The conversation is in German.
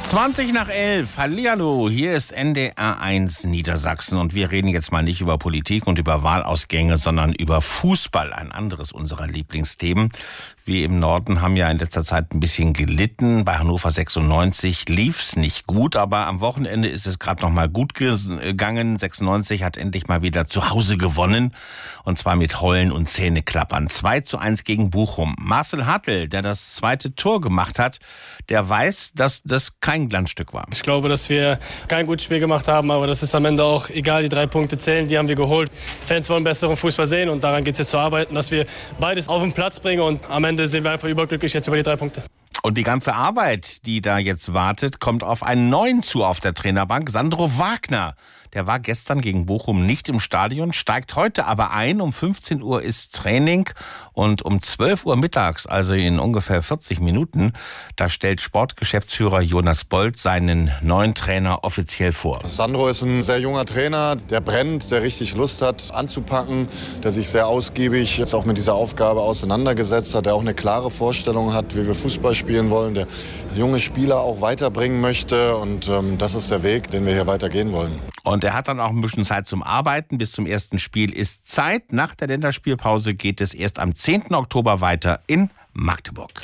20 nach 11. Hallihallo, hier ist NDR 1 Niedersachsen und wir reden jetzt mal nicht über Politik und über Wahlausgänge, sondern über Fußball, ein anderes unserer Lieblingsthemen. Wir im Norden haben ja in letzter Zeit ein bisschen gelitten. Bei Hannover 96 lief's nicht gut, aber am Wochenende ist es gerade noch mal gut gegangen. 96 hat endlich mal wieder zu Hause gewonnen und zwar mit Heulen und Zähneklappern. 2:1 gegen Bochum. Marcel Hartl, der das zweite Tor gemacht hat, der weiß, dass das kein Glanzstück war. Ich glaube, dass wir kein gutes Spiel gemacht haben, aber das ist am Ende auch egal. Die 3 Punkte zählen, die haben wir geholt. Die Fans wollen besseren Fußball sehen und daran geht es jetzt zu arbeiten, dass wir beides auf den Platz bringen und am Ende sind wir einfach überglücklich jetzt über die 3 Punkte. Und die ganze Arbeit, die da jetzt wartet, kommt auf einen neuen zu auf der Trainerbank, Sandro Wagner. Der war gestern gegen Bochum nicht im Stadion, steigt heute aber ein. Um 15 Uhr ist Training und um 12 Uhr mittags, also in ungefähr 40 Minuten, da stellt Sportgeschäftsführer Jonas Bold seinen neuen Trainer offiziell vor. Sandro ist ein sehr junger Trainer, der brennt, der richtig Lust hat anzupacken, der sich sehr ausgiebig jetzt auch mit dieser Aufgabe auseinandergesetzt hat, der auch eine klare Vorstellung hat, wie wir Fußball spielen wollen, der junge Spieler auch weiterbringen möchte und das ist der Weg, den wir hier weitergehen wollen. Und er hat dann auch ein bisschen Zeit zum Arbeiten. Bis zum ersten Spiel ist Zeit. Nach der Länderspielpause geht es erst am 10. Oktober weiter in Magdeburg.